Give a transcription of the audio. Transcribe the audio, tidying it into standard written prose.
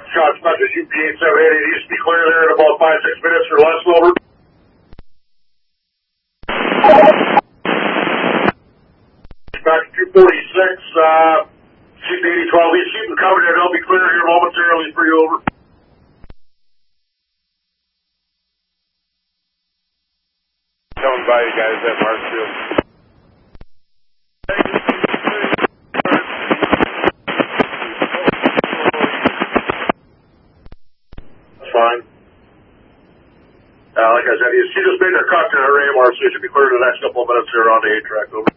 Shots back to UP878. It needs to be clear there in about 5-6 minutes or less, over. Back to 246, CP8012. He's keeping covered there. They'll be clear here momentarily for you, over. Coming by you guys at Marshfield. That's fine. Like I said, she just made her cut to her AMR, so she should be clear in the next couple of minutes here on the 8 track, over.